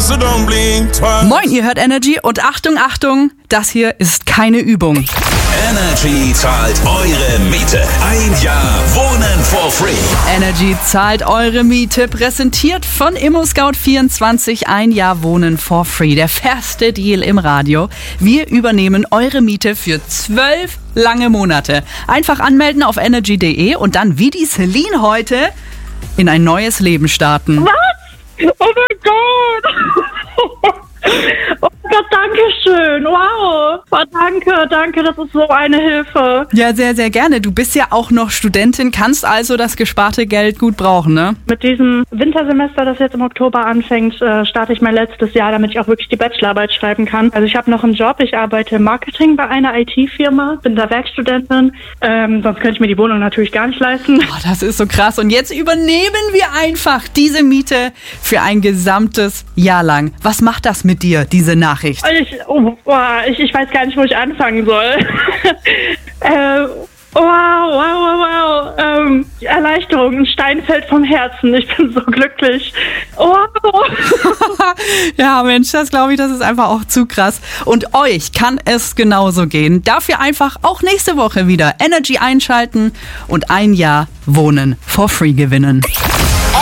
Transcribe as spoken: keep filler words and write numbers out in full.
so don't blink twice. Moin, ihr hört Energy und Achtung, Achtung, das hier ist keine Übung. Energy zahlt eure Miete. Ein Jahr Wohnen for free. Energy zahlt eure Miete, präsentiert von ImmoScout vierundzwanzig, ein Jahr Wohnen for free. Der fairste Deal im Radio. Wir übernehmen eure Miete für zwölf lange Monate. Einfach anmelden auf energy punkt de und dann wie die Celine heute in ein neues Leben starten. Was? Oh mein Gott! Oh Gott, danke schön. Wow. Oh, danke, danke, das ist so eine Hilfe. Ja, sehr, sehr gerne. Du bist ja auch noch Studentin, kannst also das gesparte Geld gut brauchen, ne? Mit diesem Wintersemester, das jetzt im Oktober anfängt, äh, starte ich mein letztes Jahr, damit ich auch wirklich die Bachelorarbeit schreiben kann. Also ich habe noch einen Job, ich arbeite im Marketing bei einer I T-Firma, bin da Werkstudentin. Ähm, sonst könnte ich mir die Wohnung natürlich gar nicht leisten. Oh, das ist so krass. Und jetzt übernehmen wir einfach diese Miete für ein gesamtes Jahr lang. Was macht das mit dir, diese Nachricht? Ich, oh, oh, ich, ich weiß gar nicht, wo ich anfangen soll. äh, wow, wow, wow, wow. Ähm, Erleichterung, ein Stein fällt vom Herzen. Ich bin so glücklich. Wow. Ja, Mensch, das glaube ich, das ist einfach auch zu krass. Und euch kann es genauso gehen. Dafür einfach auch nächste Woche wieder Energy einschalten und ein Jahr Wohnen for free gewinnen.